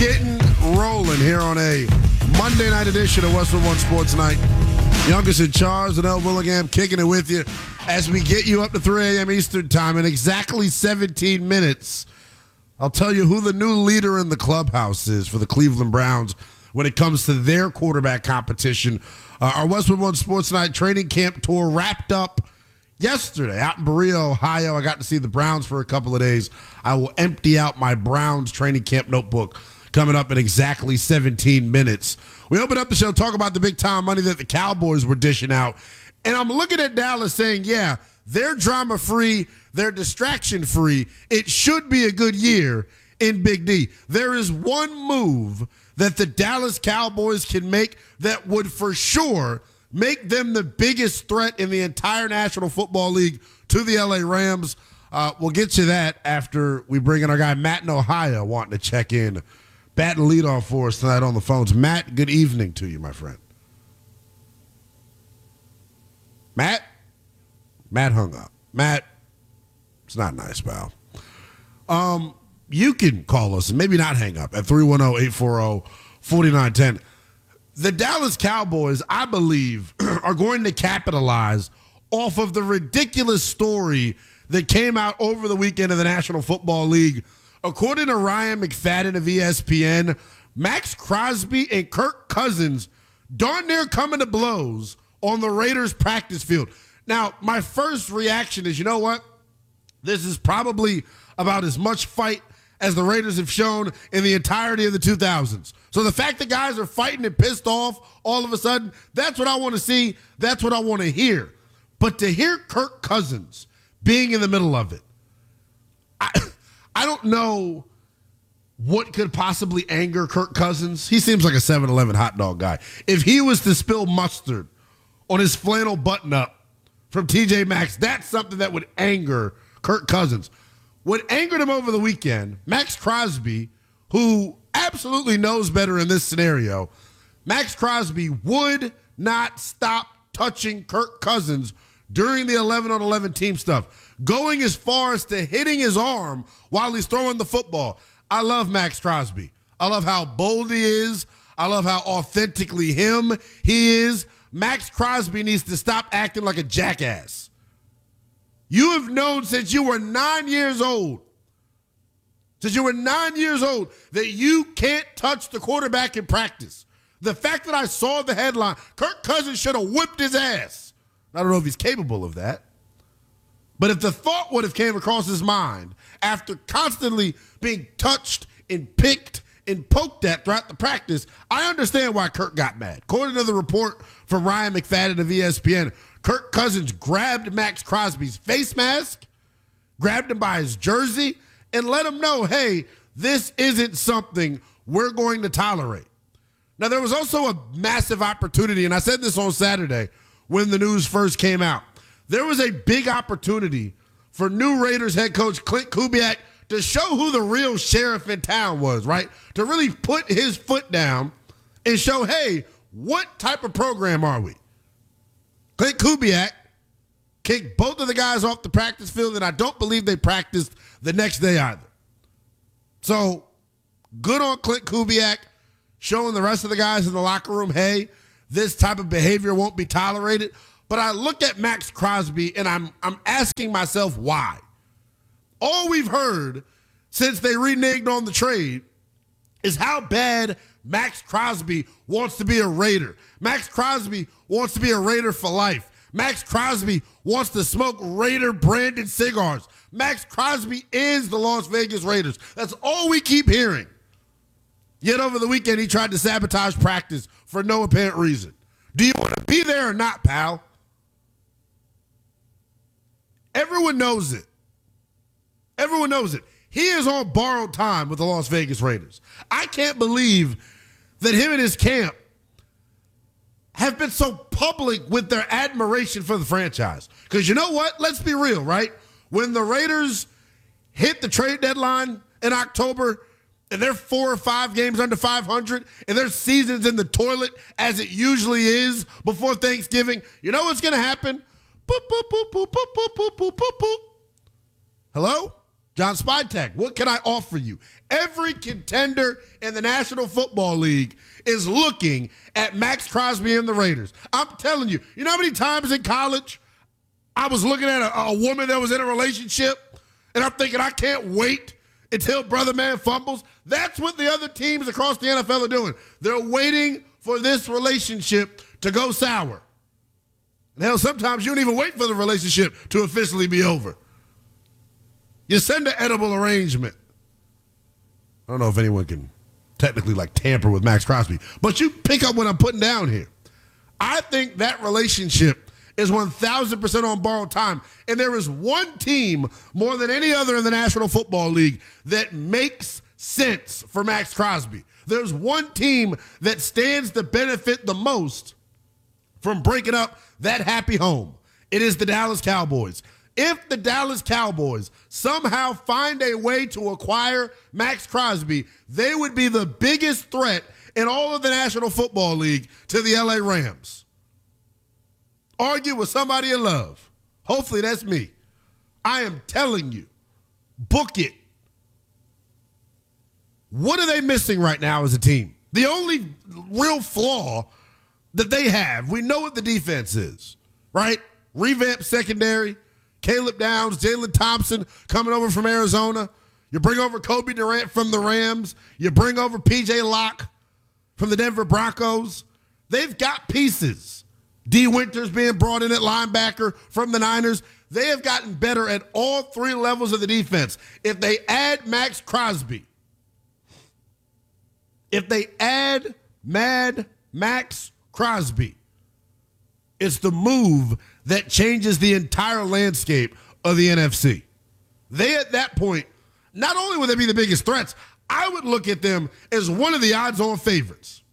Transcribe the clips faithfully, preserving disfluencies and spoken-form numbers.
getting rolling here on a Monday night edition of Westwood One Sports Night. Youngest in charge, and El Willingham kicking it with you as we get you up to three a.m. Eastern time in exactly seventeen minutes. I'll tell you who the new leader in the clubhouse is for the Cleveland Browns when it comes to their quarterback competition. Uh, our Westwood One Sports Night training camp tour wrapped up yesterday out in Berea, Ohio. I got to see the Browns for a couple of days. I will empty out my Browns training camp notebook coming up in exactly seventeen minutes. We open up the show, talk about the big time money that the Cowboys were dishing out. And I'm looking at Dallas saying, yeah, they're drama-free, they're distraction-free. It should be a good year in Big D. There is one move that the Dallas Cowboys can make that would for sure make them the biggest threat in the entire National Football League to the L A Rams. Uh, we'll get to that after we bring in our guy Matt in Ohio wanting to check in. Batting leadoff for us tonight on the phones. Matt, good evening to you, my friend. Matt? Matt hung up. Matt, it's not nice, pal. Um, you can call us and maybe not hang up at three one zero, eight four zero, four nine one zero. The Dallas Cowboys, I believe, are going to capitalize off of the ridiculous story that came out over the weekend of the National Football League. According to Ryan McFadden of E S P N, Max Crosby and Kirk Cousins darn near coming to blows on the Raiders practice field. Now, my first reaction is, you know what? This is probably about as much fight as the Raiders have shown in the entirety of the two thousands. So the fact that guys are fighting and pissed off all of a sudden, that's what I want to see. That's what I want to hear. But to hear Kirk Cousins being in the middle of it, I, I don't know what could possibly anger Kirk Cousins. He seems like a seven eleven hot dog guy. If he was to spill mustard on his flannel button-up from T J Maxx, that's something that would anger Kirk Cousins. What angered him over the weekend, Max Crosby, who absolutely knows better in this scenario, Max Crosby would not stop touching Kirk Cousins during the eleven on eleven team stuff, going as far as to hitting his arm while he's throwing the football. I love Max Crosby. I love how bold he is. I love how authentically him he is. Max Crosby needs to stop acting like a jackass. You have known since you were nine years old, since you were nine years old, that you can't touch the quarterback in practice. The fact that I saw the headline, Kirk Cousins should have whipped his ass. I don't know if he's capable of that. But if the thought would have came across his mind after constantly being touched and picked and poked at throughout the practice, I understand why Kirk got mad. According to the report from Ryan McFadden of E S P N, Kirk Cousins grabbed Max Crosby's face mask, grabbed him by his jersey, and let him know, hey, this isn't something we're going to tolerate. Now, there was also a massive opportunity, and I said this on Saturday when the news first came out. There was a big opportunity for new Raiders head coach Clint Kubiak to show who the real sheriff in town was, right? To really put his foot down and show, hey, what type of program are we? Clint Kubiak kicked both of the guys off the practice field, and I don't believe they practiced the next day either. So, good on Clint Kubiak showing the rest of the guys in the locker room, hey, this type of behavior won't be tolerated. But I look at Max Crosby, and I'm I'm asking myself why. All we've heard since they reneged on the trade is how bad Max Crosby wants to be a Raider. Max Crosby wants to be a Raider for life. Max Crosby wants to smoke Raider-branded cigars. Max Crosby is the Las Vegas Raiders. That's all we keep hearing. Yet over the weekend, he tried to sabotage practice for no apparent reason. Do you want to be there or not, pal? Everyone knows it. Everyone knows it. He is on borrowed time with the Las Vegas Raiders. I can't believe that him and his camp have been so public with their admiration for the franchise. Because you know what? Let's be real, right? When the Raiders hit the trade deadline in October and they're four or five games under five hundred and their season's in the toilet as it usually is before Thanksgiving, you know what's going to happen? Boop, boop, boop, boop, boop, boop, boop, boop, boop, boop. Hello? John Spytek, what can I offer you? Every contender in the National Football League is looking at Max Crosby and the Raiders. I'm telling you, you know how many times in college I was looking at a, a woman that was in a relationship and I'm thinking, I can't wait until brother man fumbles? That's what the other teams across the N F L are doing. They're waiting for this relationship to go sour. And hell, sometimes you don't even wait for the relationship to officially be over. You send an edible arrangement. I don't know if anyone can technically like tamper with Max Crosby, but you pick up what I'm putting down here. I think that relationship is one thousand percent on borrowed time. And there is one team more than any other in the National Football League that makes sense for Max Crosby. There's one team that stands to benefit the most from breaking up that happy home. It is the Dallas Cowboys. If the Dallas Cowboys somehow find a way to acquire Max Crosby, they would be the biggest threat in all of the National Football League to the L A Rams. Argue with somebody in love. Hopefully that's me. I am telling you, book it. What are they missing right now as a team? The only real flaw that they have, we know what the defense is, right? Revamped secondary, Caleb Downs, Jalen Thompson coming over from Arizona. You bring over Kobe Durant from the Rams. You bring over P J Locke from the Denver Broncos. They've got pieces. D. Winters being brought in at linebacker from the Niners. They have gotten better at all three levels of the defense. If they add Max Crosby, if they add Mad Max Crosby, it's the move that changes the entire landscape of the N F C. They, at that point, not only would they be the biggest threats, I would look at them as one of the odds-on favorites.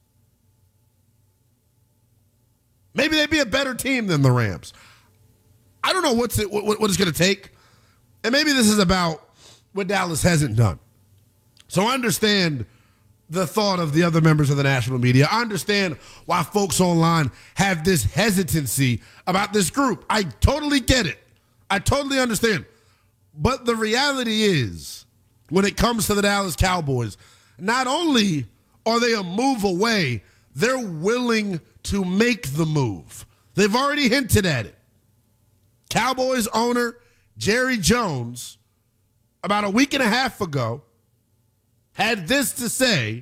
Maybe they'd be a better team than the Rams. I don't know what's it, what, what it's going to take. And maybe this is about what Dallas hasn't done. So I understand the thought of the other members of the national media. I understand why folks online have this hesitancy about this group. I totally get it. I totally understand. But the reality is, when it comes to the Dallas Cowboys, not only are they a move away, they're willing to make the move. They've already hinted at it. Cowboys owner Jerry Jones, about a week and a half ago, had this to say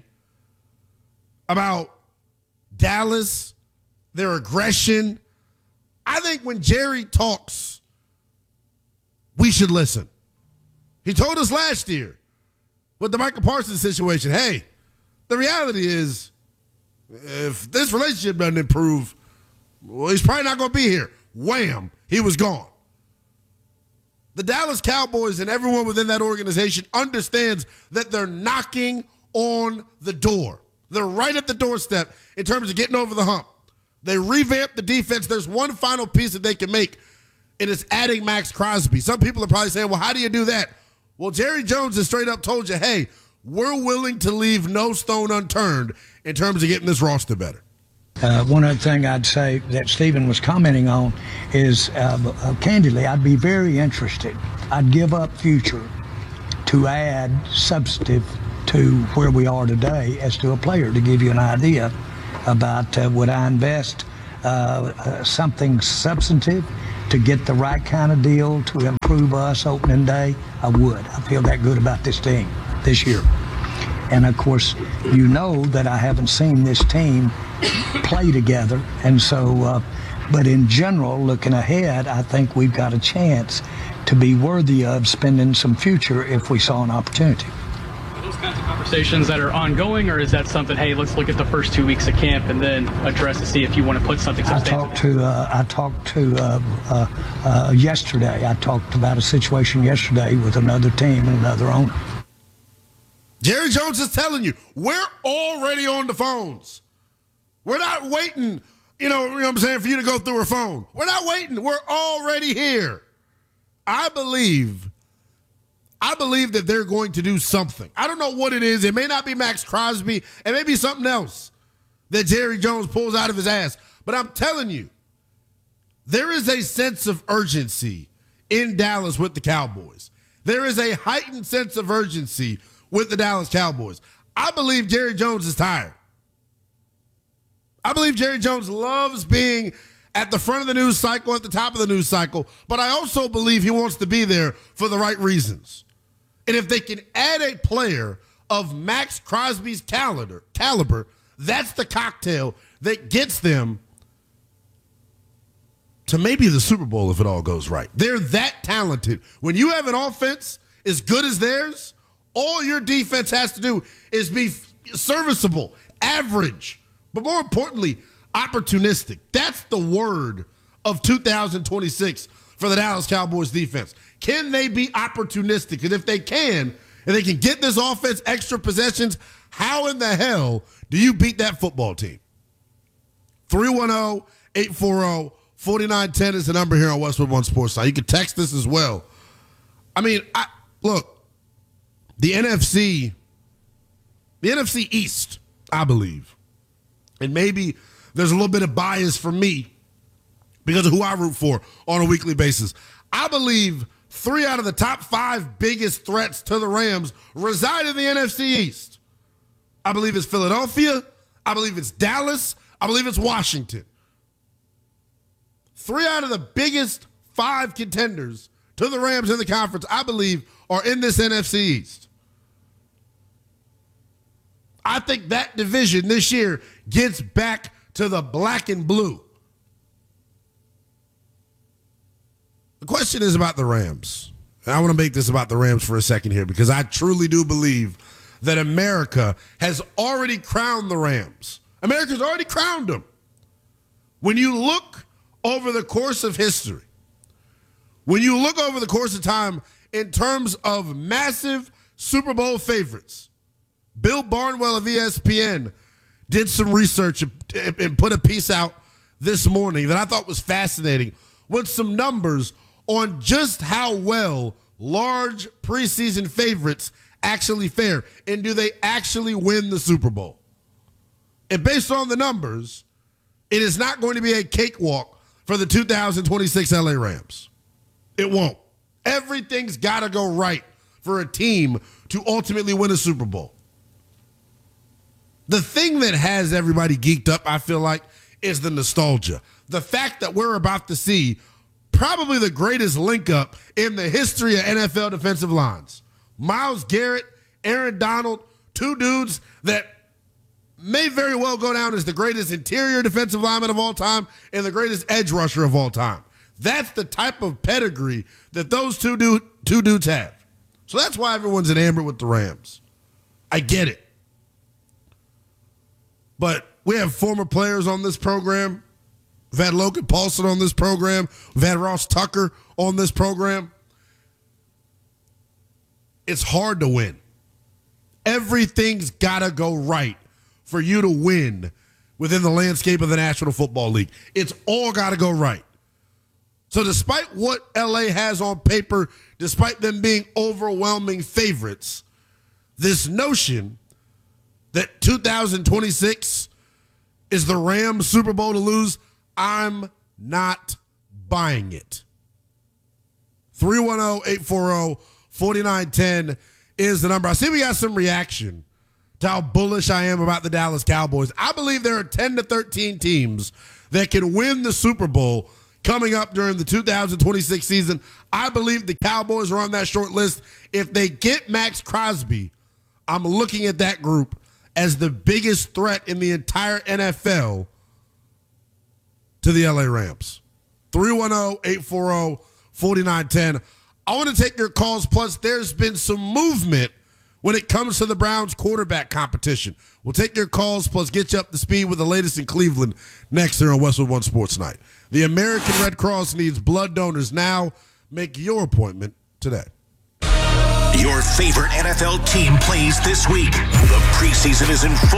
about Dallas, their aggression. I think when Jerry talks, we should listen. He told us last year with the Michael Parsons situation, hey, the reality is if this relationship doesn't improve, well, he's probably not going to be here. Wham, he was gone. The Dallas Cowboys and everyone within that organization understands that they're knocking on the door. They're right at the doorstep in terms of getting over the hump. They revamped the defense. There's one final piece that they can make, and it's adding Max Crosby. Some people are probably saying, well, how do you do that? Well, Jerry Jones has straight up told you, hey, we're willing to leave no stone unturned in terms of getting this roster better. Uh, one other thing I'd say that Stephen was commenting on is, uh, uh, candidly, I'd be very interested. I'd give up future to add substantive to where we are today as to a player, to give you an idea about uh, would I invest uh, uh, something substantive to get the right kind of deal to improve us opening day? I would. I feel that good about this team this year. And, of course, you know that I haven't seen this team play together. And so, uh, but in general, looking ahead, I think we've got a chance to be worthy of spending some future if we saw an opportunity. Are those kinds of conversations that are ongoing, or is that something, hey, let's look at the first two weeks of camp and then address to see if you want to put something substantial? I talked to, uh, I talked to uh, uh, uh, yesterday, I talked about a situation yesterday with another team and another owner. Jerry Jones is telling you, we're already on the phones. We're not waiting, you know, you know what I'm saying, for you to go through a phone. We're not waiting. We're already here. I believe, I believe that they're going to do something. I don't know what it is. It may not be Max Crosby. It may be something else that Jerry Jones pulls out of his ass. But I'm telling you, there is a sense of urgency in Dallas with the Cowboys. There is a heightened sense of urgency with the Dallas Cowboys. I believe Jerry Jones is tired. I believe Jerry Jones loves being at the front of the news cycle, at the top of the news cycle, but I also believe he wants to be there for the right reasons. And if they can add a player of Max Crosby's caliber, caliber, that's the cocktail that gets them to maybe the Super Bowl if it all goes right. They're that talented. When you have an offense as good as theirs, all your defense has to do is be serviceable, average, but more importantly, opportunistic. That's the word of two thousand twenty-six for the Dallas Cowboys defense. Can they be opportunistic? And if they can, and they can get this offense extra possessions, how in the hell do you beat that football team? three one zero, eight four zero, four nine one zero is the number here on Westwood One Sports Now. You can text this as well. I mean, I, look, the N F C, the N F C East, I believe, and maybe there's a little bit of bias for me because of who I root for on a weekly basis. I believe three out of the top five biggest threats to the Rams reside in the N F C East. I believe it's Philadelphia. I believe it's Dallas. I believe it's Washington. Three out of the biggest five contenders to the Rams in the conference, I believe, are in this N F C East. I think that division this year gets back to the black and blue. The question is about the Rams. And I want to make this about the Rams for a second here because I truly do believe that America has already crowned the Rams. America's already crowned them. When you look over the course of history, when you look over the course of time in terms of massive Super Bowl favorites, Bill Barnwell of E S P N did some research and put a piece out this morning that I thought was fascinating with some numbers on just how well large preseason favorites actually fare and do they actually win the Super Bowl. And based on the numbers, it is not going to be a cakewalk for the two thousand twenty-six L A Rams. It won't. Everything's got to go right for a team to ultimately win a Super Bowl. The thing that has everybody geeked up, I feel like, is the nostalgia. The fact that we're about to see probably the greatest link up in the history of N F L defensive lines. Myles Garrett, Aaron Donald, two dudes that may very well go down as the greatest interior defensive lineman of all time and the greatest edge rusher of all time. That's the type of pedigree that those two, dude, two dudes have. So that's why everyone's enamored with the Rams. I get it. But we have former players on this program. We've had Logan Paulson on this program. We've had Ross Tucker on this program. It's hard to win. Everything's got to go right for you to win within the landscape of the National Football League. It's all got to go right. So despite what L A has on paper, despite them being overwhelming favorites, this notion that two thousand twenty-six is the Rams Super Bowl to lose, I'm not buying it. three one zero, eight four zero, four nine one zero is the number. I see we got some reaction to how bullish I am about the Dallas Cowboys. I believe there are ten to thirteen teams that can win the Super Bowl coming up during the two thousand twenty-six season. I believe the Cowboys are on that short list. If they get Max Crosby, I'm looking at that group as the biggest threat in the entire N F L to the L A Rams. three one zero, eight four zero, four nine one zero. I want to take your calls. Plus, there's been some movement when it comes to the Browns quarterback competition. We'll take your calls, plus get you up to speed with the latest in Cleveland next here on Westwood One Sports Night. The American Red Cross needs blood donors now. Make your appointment today. Your favorite N F L team plays this week. The preseason is in full